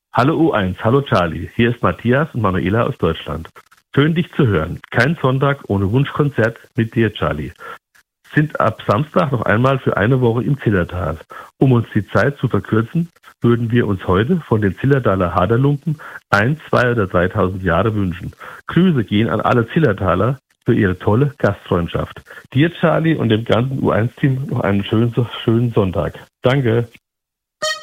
Hallo U1, hallo Charlie. Hier ist Matthias und Manuela aus Deutschland. Schön, dich zu hören. Kein Sonntag ohne Wunschkonzert mit dir, Charlie. Sind ab Samstag noch einmal für eine Woche im Zillertal. Um uns die Zeit zu verkürzen, würden wir uns heute von den Zillertaler Haderlumpen 1, 2 oder 3.000 Jahre wünschen. Grüße gehen an alle Zillertaler für ihre tolle Gastfreundschaft. Dir, Charlie, und dem ganzen U1-Team noch einen schönen Sonntag. Danke.